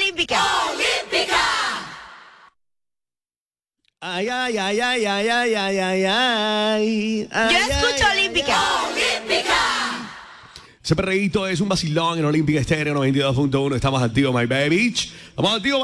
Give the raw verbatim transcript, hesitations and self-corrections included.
Olímpica. Olímpica. Ay, ay, ay, ay, ay, ay, ay, ay, ay. Yo escucho Olímpica. Olímpica. Ese perreíto es un vacilón en Olímpica Estéreo noventa y dos punto uno. Estamos activos, my baby. Estamos activos.